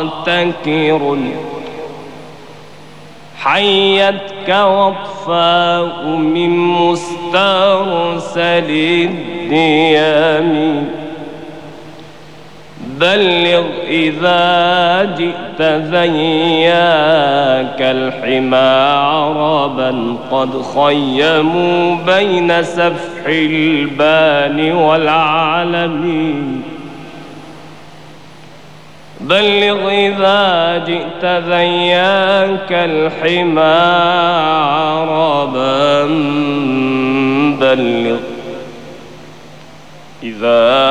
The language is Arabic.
معتكر حيتك وطفاء من مسترسل الديام بلغ إذا جئت ذياك الحمى عربا قد خيموا بين سفح البان والعلم بلغ إذا جئت ذياك الحمى عربا بلغ إذا